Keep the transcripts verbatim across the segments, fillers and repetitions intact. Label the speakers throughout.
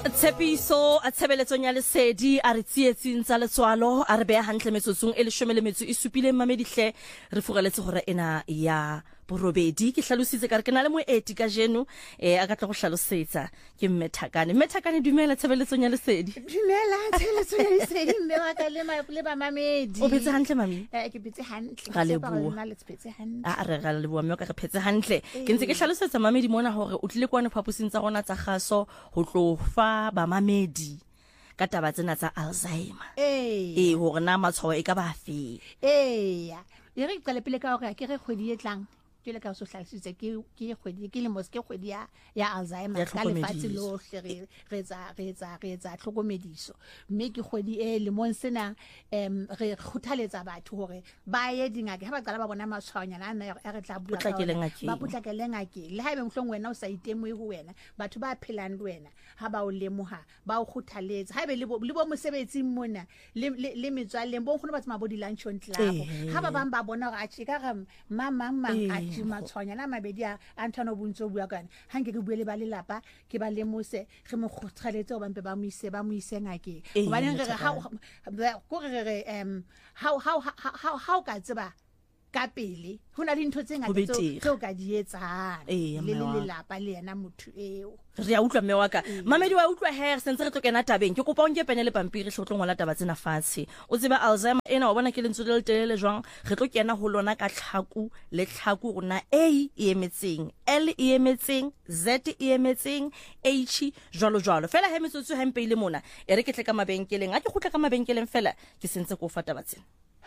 Speaker 1: Tshepiso a tshebeletso nya lesedi a re tsietsing tsa letswalo a re beha hantle metsotsong e leshome le metso e supileng mamedihle re fureletse hore ena ya borobedi ke hlalositse ka re ke na le moeti ka jeno eh a ka tla go hlalosetsa ke Mmethakane Mmethakane dumela tshebeletso nya lesedi
Speaker 2: dumela tshebeletso nya lesedi mme wa ka le ma le ba mamedi
Speaker 1: o phetse hantle mami
Speaker 2: eh ke phetse hantle
Speaker 1: ga le bua
Speaker 2: nna le phetse hantle
Speaker 1: a re ga le bua mme ka re phetse hantle ke ntse ke hlalosetsa mamedi mona hore o tlile kwana phapusing tsa rona tsa gaso ho tlo fa ba mamedi ka taba tsena tsa Alzheimer
Speaker 2: eh
Speaker 1: eh hore na matshwao e ka ba fe
Speaker 2: eh ya e re qale pele ka hore ke re kgwedi e tlang ke le ka so hlalositse ke ke kgwedi ke le mos ke kgwedi ya ya Alzheimer ka lefatsi lohle re re tsa re tsa re tsa tlhokomediso mme ke kgwedi e le mon sena em re khuthaletsa batho hore ba ye dingaka ha ba qala ba bona matshwanyana ana ya re tla bua ba putlakele ngake le ha ebe mhlong wena o sa itemwe ho wena batho ba phelang le wena ha ba o lemoha ba o khuthaletsa ha ebe le bo mosebetsi mona le le metswaleng bo khona batho mabodi luncheon club ha ba bang ba bona hore a tshika ga mama mama matshwanyana mabedi a Anthony Bontso bua kana ha nke ke buele ba le lapa ke ba lemose ge mo khothaletse o bampe ba mo ise ba mo ise ngake ba neng re ha go re re em how how how how ka tseba ka pele hona le ntho tse ngata tso ka di etsang le le lapa le yena motho eo
Speaker 1: re a utlwa mme wa ka mamedi wa utlwa he sentse re tlo kena tabeng ke kopa o nke pene le pampiri hle o tlo ngola taba tsena fatshe o tseba Alzheimer ena o bona ke lentso le telele jwang re tlo kena ho lona ka tlhaku le tlhaku rona A e emetseng L e emetseng Z e emetseng H jwalo jwalo fela he metsotso ha mpe ile mona e re ke tle ka mabenkeleng a ke khutla ka mabenkeleng fela ke sentse go fata batsena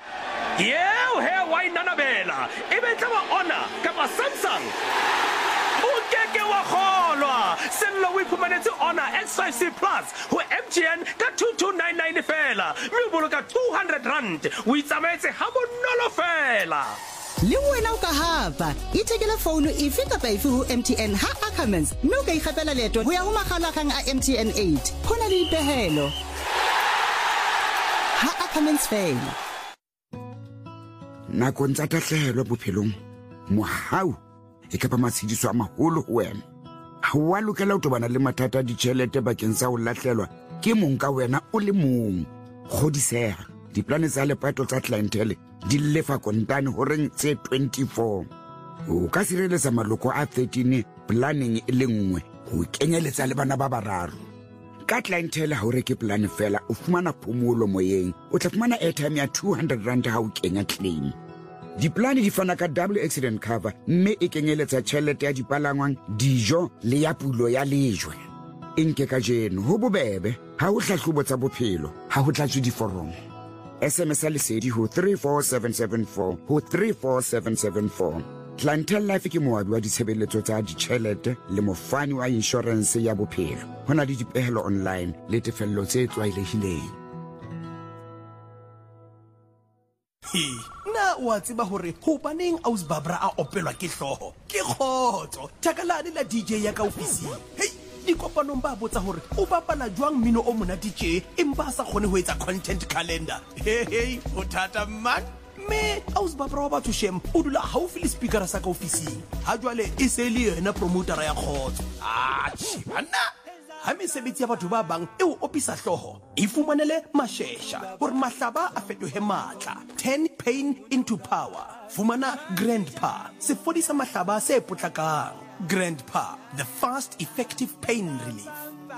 Speaker 3: Yeo he wa inanabela e be tla ba ona ka ba Samsung o keke wa kholwa sello we phumanetse ona X five C Plus ho M T N ka two two nine nine fela mme o boloka two hundred rand o itsametse ha bonolo fela
Speaker 4: le wena o ka hapa ithekela phone efe kapa efe ho M T N ha Ackermans mme o ka ikgapela leeto ho ya ho makgalakgang a M T N eight hona le dipehelo ha Ackermans fail
Speaker 5: na kontsa tahlehelo bophelong mohau e ka ba matshidiso a maholo ho wena ha wa lokela ho tobana le mathata di tšhelete bakeng sa ho lahlelwa ke mong ka wena o le mong godiseha diplane tsa lepato tsa clientele di lefa kontane ho reng tse twenty-four o ka sireletsa maloko a thirteen planning e le nngwe ho kenyeletsa le bana ba bararo ka clientele ha o reke plan fela o fumana phomolo moyeng o tla fumana airtime ya two hundred rand ha o kenya claim diplane di fana ka double accident cover mme e kenyeletsa tšhelete ya dipalangwang dijo le ya pulo ya lejwe enke ka jeno ho bobebe ha o hlahlobo tsa bophelo ha ho tlatswe diforomo S M S lesedi ho three four seven seven four ho three four seven seven four Clientele Life ke moabi wa ditshebeletso tsa ditšhelete le mofani wa insurance ya bophelo hona le dipehelo online le tefello tse tlwaelehileng
Speaker 3: na wa tseba hore hobaneng Aus Babra a opelwa ke hloho ke khotso takalane la D J ya ka ofising hey di kopanong ba botsa hore o bapala jwang mino o mona D J empa sa khone ho etsa content calendar hey hey o thata man me Aus Babra wa batho shem o dula haufi le speaker sa ka ofising ha jwale e se le yena promoter ya khotso ah bana ha mesebetsi ya batho ba bang e o opisa hloho e fumanele mashesha hore mahlaba a fetohe matla turn pain into power fumana Grandpa se fodisa mahlaba se potlakang Grandpa the fast effective pain relief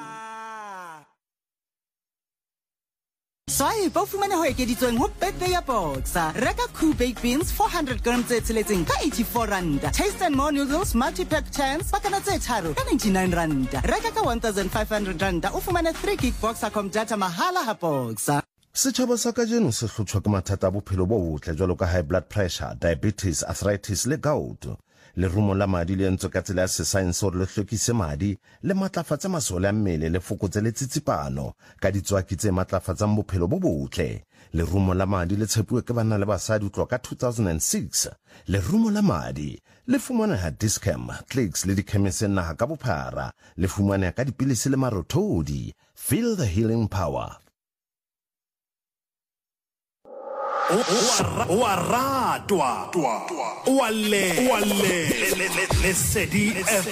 Speaker 4: Sai ba fumana ho ekeditsweng ho birthday ya Boxer reka Cool baked beans four hundred grams tse tsheletseng ka eighty-four rand Taste and More noodles multi pack chance bakana tse tharo ka ninety-nine rand reka ka one thousand five hundred rand o fumana three gig Boxer com data mahala ha Boxer
Speaker 6: Setjhaba sa kajeno se hlotshwa ke mathata a bophelo bo botle jwalo ka high blood pressure diabetes arthritis le gout le rumo la madi le ntse ka tsela ya science hore le hlokise madi le matlafatsa masole a mmele le fokotse le tsitsipano ka ditswaki tse matlafatsang bophelo bo botle le rumo la madi le tshepuwe ke bana le basadi utlo ka two thousand six le rumo la madi le fumana ha Discam Clicks le dikhemiseng naha ka bophara le fumana ka dipilisi le marothodi feel the healing power
Speaker 3: wa ratwa wa le wa le Lesedi F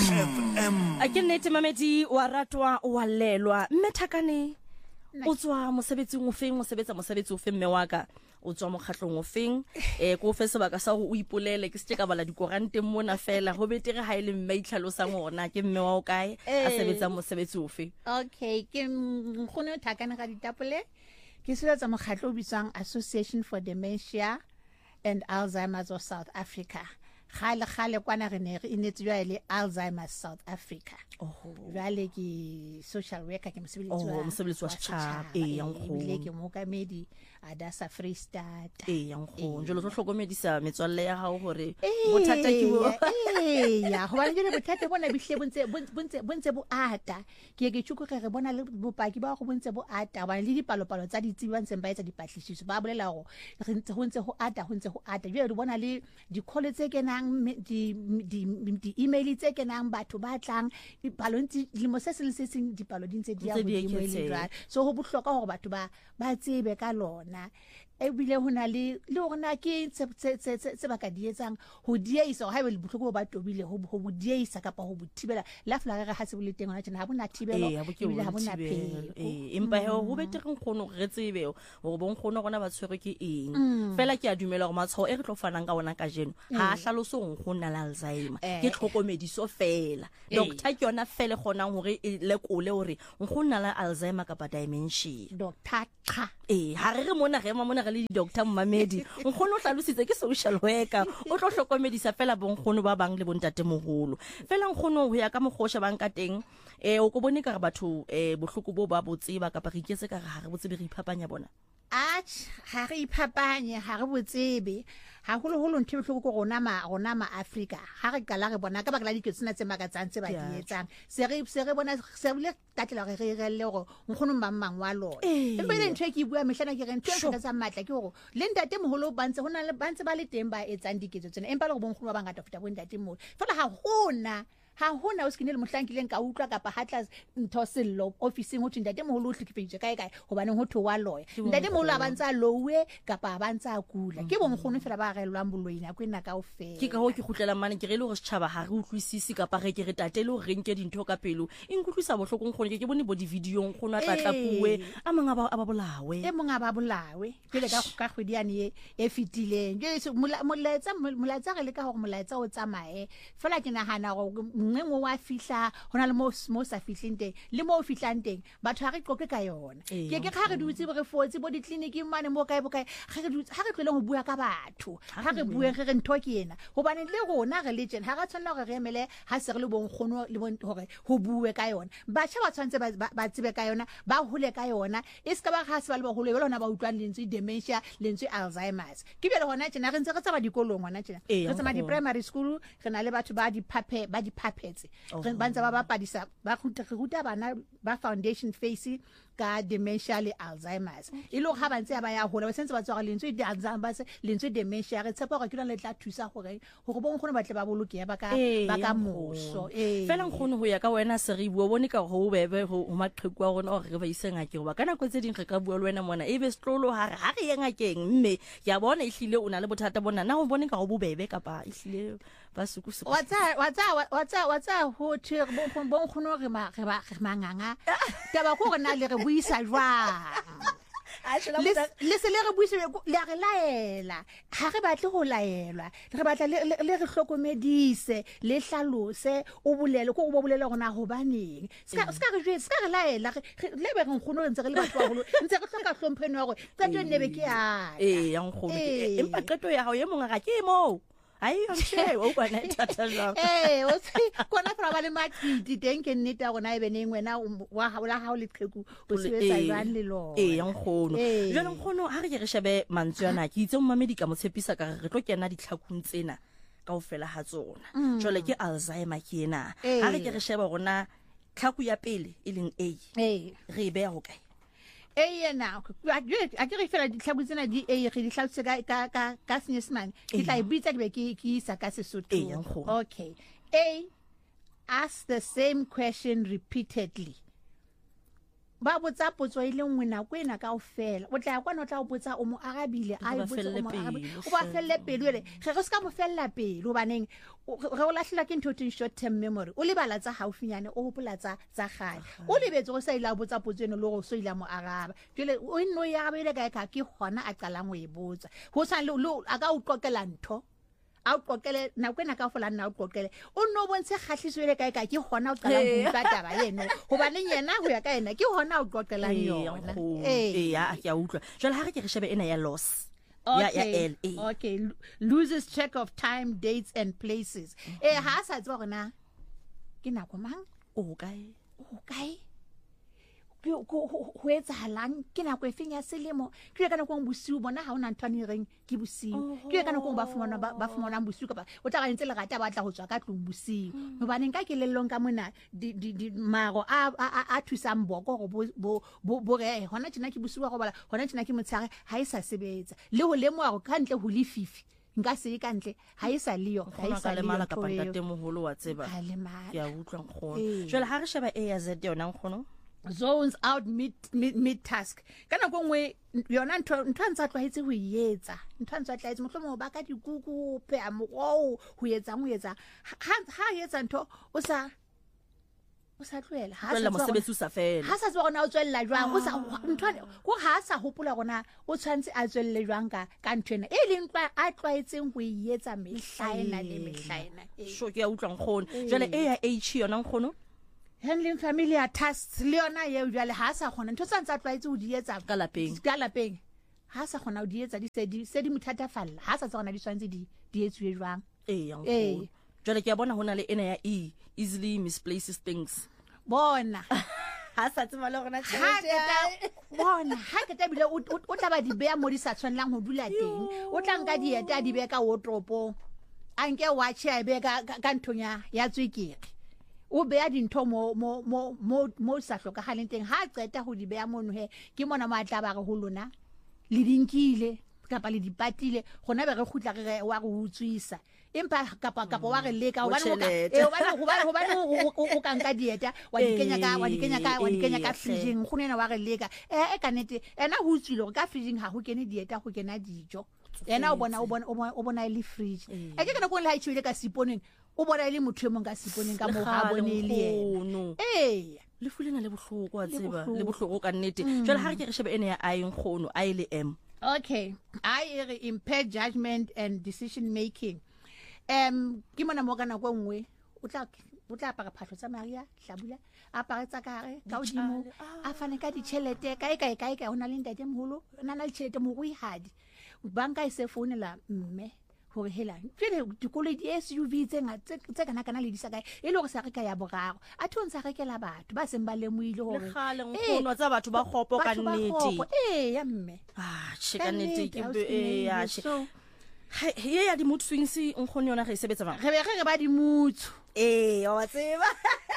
Speaker 3: M.
Speaker 1: a ke nnete mamedi wa ratwa wa lelwa mme Thakane o tswa mosebetsing o feng o sebetsa mosebetsi o feng mme wa ka o tswa mokgatlong o feng eh go fe sebaka sa go o ipolele ke se ka bala dikoranteng mona fela go betere ha ile mme itlhalosang ona ke mme wa o kae a sebetsa mosebetsi o feng.
Speaker 2: Okay, ke nkgone Thakane ga ditapole ke sebetsa mokgatlo o bitswang Association for Dementia and Alzheimer's of South Africa. Khale khale kwana re ne re inetse jwa le Alzheimer's South Africa.
Speaker 1: Oh,
Speaker 2: jwale ke social worker ke mosebetsi
Speaker 1: wa mosebetsi wa setšhaba e yang go
Speaker 2: le ke mokamedi Adasa Free State
Speaker 1: e yang go njelo tlo hlokomedisa metswalle ya hao hore bothata ke bo
Speaker 2: eh ya go ba le bothata bona bihle bontse bontse bontse bo ata ke ke tshoko re bona le bopaki ba go bontse bo ata ba le dipalopalo tsa ditsebi ba ntseng ba etsa dipatlisiso ba bolela go re ntse go ntse go ata go ntse go ata jwe re bona le di-call tse kenang di di-email tse kenang batho ba tlang dipalo ntse limo se se le se seng dipalo di ntse di ya go di-email jwa so go bohloka gore batho ba ba tsebe ka lona e bile hona le le rona ke tse tse tse ba ka dietsang ho diesa ha be le bohloko ba tobile ho ho diesa kapa ho bothibela la fla re ha se bole teng ona tsena ha bona thibelo e bile ha bona phelo
Speaker 1: e empa he ho betere nkgono re tsebe hore bo nkgono rona ba tshwere ke eng fela ke a dumela gore matshwao e re tlo fanang ka ona ka jeno ha hlaloso nkgona la Alzheimer ke tlhokomediso fela doctor ke yona fele gonang hore e lekole hore nkgona la Alzheimer kapa dementia
Speaker 2: doctor cha
Speaker 1: eh ha re re mona re ma mona re le di doctor Mmamedi nkgono o hlalositse ke social worker o tlo hlokomedisa fela bo nkgono ba bang le bontate moholo fela nkgono ho ya ka mogosha bang ka teng eh o go bone ka re batho eh bohloko bo ba botseba kapa re iketse ka re ha re botsebe re iphapanya bona
Speaker 2: ach ha re iphapanya ha re botsebe ha holo holo nthe bohloko go rona ma rona ma Africa ha re kala re bona ka ba kala diketsena tse makatsang tse ba di etsang se re se re bona se bile tatela re re relle go nkgono mmang wa lona empa le nthe ke bua mehlana ke re nthe ka tsa matla ke go le ntate moholo ba ntse hona le ba ntse ba le teng ba etsang diketso tsena empa le go bonkgono ba bangata feta bo ntate moholo fela ha hona ha hona o skinele mohlankileng ka utlwa kapa hatla ntho sello officing ho ntate moholo o hlekefeditse kae kae hobane ho thwe wa loya ntate moholo a bantsa lowe kapa a bantsa kula ke bo nkgono fela ba relwang boloina kwena ka ofela
Speaker 1: ke ka ho ke khutlela mane ke re le go setšhaba ha re utlwisisi kapa re ke re tatele o renke dintho ka pelo e nkutlwisa bohloko nkgono ke ke bone bo di video nkgono a tlatla puwe a manga ba ba bolawe
Speaker 2: e monga ba bolawe pele ka ka khwediane e fitileng ke molaetsa molaetsa re le ka hore molaetsa o tsamae fela ke nahana go ngwe wa fihla hona le mo mo sa fihleng teng le mo fihlang teng batho ha re qoke ka yona ke ke ga re dutse re fotse bo di clinic mane mo kae bo kae ga re dutse ha re tlole go bua ka batho ha re bua re re ntho ke ena hobane le rona religion ha ga tshwana gore re emele ha se re le bon kgono le bon hore ho bue ka yona batjha ba tshwantse ba tsebe ka yona ba hole ka yona e se ka ba ga se ba le ba hole ba lona ba utlwang lentswe dementia lentswe Alzheimer's ke bele hona tsena re ntse re tsaba dikolong hona tsena re tsama di primary school re na le batho ba di pape ba di phetse re bantsa ba ba padisa ba go ruta bana ba foundation face ka dementia le Alzheimer's e lo ga bantse ba ya hola ba sentse ba tswa lentswe di Alzheimer's lentswe dementia re tshepa gore ke le tla thusa gore gore bo nkgono ba tle ba boloke ba ka ba ka moso eh
Speaker 1: fela nkgono ho ya ka wena se re bua bone ka go bebe ho maqheku a rona re ba isenga ke ba kana go tse ding re ka bua le wena mona e be setlolo ha re ha re yenga keng mme ya bona e hlile o na le bothata bona na o bone ka go bobebe kapa e hlile ba sukusu
Speaker 2: wa tsa wa tsa wa tsa wa tsa ho the bo nkgono re ma re ba manganga taba go rena le re buisa jwang le se le re buise le re laela ha re batle go laelwa re batla le re hlokomedise le hlalose o bolele go bo bolela gona go baneng ska ska re jwe ska re laela le be re nkgono ntse re le batho ba go ntse re hloka hlompheno ya go tsato nebe ke ya
Speaker 1: eh ya nkgono empa qeto ya hao ye monga ga ke mo ai I'm sure o bona thata jang
Speaker 2: eh o se kona fra ba le matiti teng ke nnete gona e beneng wena wa ha la ha o le qheku o se betsa jang le lo
Speaker 1: eh yang khono jana nkgono ha re ke re shebe mantswe ana ke itse Mmamedi ka motshepisa ka re tlo kena ditlhakung tsena ka ofela ha tsona jole ke Alzheimer ke ena ha re ke re sheba gona tlhaku ya pele e leng A
Speaker 2: eh
Speaker 1: re be ya ho kae
Speaker 2: eh na a ke re fela ditlhaku tsena di eh re di hlabutse ka ka ka ka Seesimane ke tla e bitsa ke be ke ke isa ka Sesotho okay A ask the same question repeatedly ba botsa potso e le nngwe nako ena kaofela o tla kwana o tla o botsa o mo arabile a e botsa o mo arabile o ba felle pelo ele ge go ska mo fella pelo baneng re o lahlela ke ntho short term memory o le bala tsa haufinyane o hopola tsa tsa gale o lebetse go sa ila botsa potso eno le go so ila mo araba jole o nno ya ba ile ka ka ke gona a qala ngo e botsa go sa le aka o qoqela ntho a o qoqele na kwena ka fola na o qoqele o no bontshe kgahliso ile kae ka ke hona o qala go utlwa taba yeno go ba neng yena go ya ka ena ke hona o qoqela yona
Speaker 1: eh ya ya utlwa jole ha re ke re shebe ena ya loss ya ya L A
Speaker 2: okay loses track of time dates and places eh ha sa tswa gona ke nako mang
Speaker 1: o kae
Speaker 2: o kae go go etsa halang ke nako e feng ya selemo ke ka nako bosiu bona ha ona ntwana reng ke bosiu ke ka nako ba fumana ba fumana bosiu ka ba o tla ga ntse le gata ba tla go tswa ka tlong bosiu mo baneng ka ke lellong ka mona di di mago a a thusang boko go bo bo re hona tsena ke bosiu go bala hona tsena ke motshare ha e sa sebetsa le go lemoa go ka ntle go le fifi nka se ka ntle ha e sa leo ha e sa
Speaker 1: le mala ka pantate moholo wa tseba ya utlwa nkgono jole ha re sheba A ya Z yona nkgono
Speaker 2: zones out mid mid, mid task kana go ngwe yona ntho ntho ntsa tlwaetse go yetsa ntho ntsa tlwaetse mohlomo ba ka dikuku pe a mo go go yetsa mo yetsa ha ha yetsa ntho o sa o sa tloela
Speaker 1: ha sa mosebetsi o sa fela
Speaker 2: ha sa tswa gona o tswella jwang o sa ntho go ha sa hopola gona o tshwantse a tswelle jwang ka ka nthwena e leng twa a tlwaetseng go yetsa mehlaena le mehlaena
Speaker 1: sho ke ya utlwa nkgono jale A ya H yona nkgono
Speaker 2: handling familiar tasks leona ye jwale ha sa khona ntho tsantsa tlwaetse o di etsa
Speaker 1: ka lapeng
Speaker 2: ka lapeng ha sa khona o di etsa di se di se di mthata falla ha sa tsona di swantse di di etswe jwang
Speaker 1: eh yang go jwale ke ya bona hona le ena ya E easily misplaces things
Speaker 2: bona
Speaker 1: ha sa tsema le gona
Speaker 2: tshete bona ha ke tabile o tla ba di bea mo di sa tshwanlang ho dula teng o tla nka dieta di be ka wardrobe anke watch ya be ka ka nthonya ya tswekere o bea dintho mo mo mo mo mo sa hloka haleng teng ha qeta go di bea mono he ke mona ma tla ba re ho lona le dinkile kapa le dipatile gona be re khutla re wa go utswisa empa kapa kapa wa re leka o bana e o bana go bana go bana o ka nka dieta wa di kenya ka wa di kenya ka wa di kenya ka fridging go nena wa re leka e ka nete ena ho utswile ka fridging ha go kene dieta go kena dijo ena o bona o bona o bona ile fridge e ke kana go le ha itshwile ka siponeng o bona ile motho mo nka siponeng ka mo ha bone le yena eh
Speaker 1: le fulena le bohloko a tseba le bohloko ka nnete jwale ha re ke re shebe ene ya I nkgono I le M
Speaker 2: okay I re impaired judgment and decision making em ke mona mo kana go nngwe o tla o tla apara phahlo tsa Maria hlabula apara tsa kare ka odimo a fane ka ditšhelete kae kae kae ka hona le ntate moholo nna na ditšhelete mo go ihadi banka e se founela mme gore hela pele dikoloi di S U V tse tse kana kana le di saka e le go sa re ka ya boraro a thon sa rekela batho ba seng ba lemoile gore
Speaker 1: le khale nkgono tsa batho ba khopo ka nnete
Speaker 2: eh ya mme
Speaker 1: ah cheka nnete ke eh ya he he ya di mood swings nkgono yona ge sebetsa bang
Speaker 2: re be re ba di mutsu
Speaker 1: eh wa tseba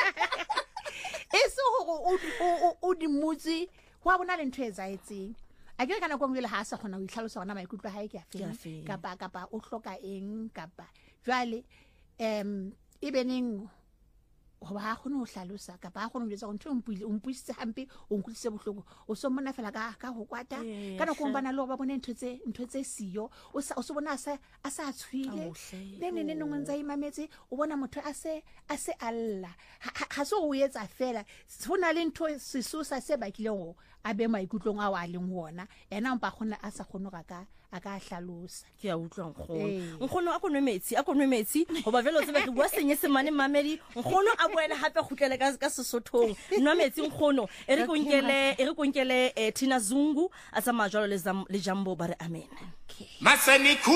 Speaker 2: e so go o o di mutsi wa bona le ntho e zaetseng a ke kana go ngwele ha sa khona o itlhalosa gona maikutlo ha e ke a feng kapa kapa o hloka eng kapa jwale em e beneng go ba gone o hlalosa kapa a gone o etsa go ntho mpile o mpusitse hampe o nkutlise bohloko o so mona fela ka ka go kwata kana go bana le go ba bone ntho tse ntho tse siyo o sa o so bona sa a sa tshwile le ne ne nngwe ntsa imametse o bona motho a se a se alla ha so o etsa fela tsona le ntho sesusa se bakile go a be maikutlong a wa leng hona ena mpa gona a sa gone ga ka a ka hlalosa
Speaker 1: ke a utlwa nkgono nkgono a konwe metsi a konwe metsi go ba velo tsebe ke bua senye semane mamedi nkgono a boela hape khutlele ka ka sesothong nwa metsi nkgono e re konkele e re konkele Tina Zungu a tsa majalo le le Jambo ba re amen
Speaker 3: Masani